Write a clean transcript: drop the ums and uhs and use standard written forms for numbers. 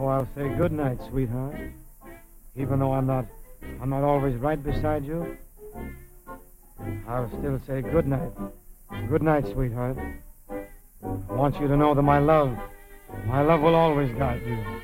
I'll say good night, sweetheart. Even though I'm not always right beside you, I'll still say good night. Good night, sweetheart. I want you to know that my love will always guide you.